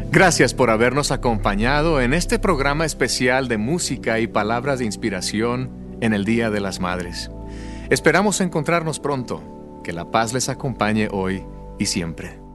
Gracias por habernos acompañado en este programa especial de música y palabras de inspiración en el Día de las Madres. Esperamos encontrarnos pronto. Que la paz les acompañe hoy y siempre.